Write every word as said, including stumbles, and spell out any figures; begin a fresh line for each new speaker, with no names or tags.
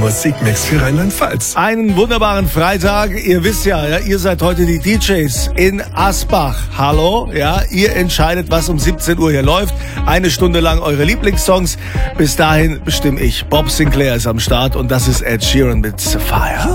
Musikmix für Rheinland-Pfalz.
Einen wunderbaren Freitag. Ihr wisst ja, ja, ihr seid heute die D Js in Asbach. Hallo, ja, ihr entscheidet, was um siebzehn Uhr hier läuft. Eine Stunde lang eure Lieblingssongs. Bis dahin bestimme ich. Bob Sinclair ist am Start und das ist Ed Sheeran mit Sapphire.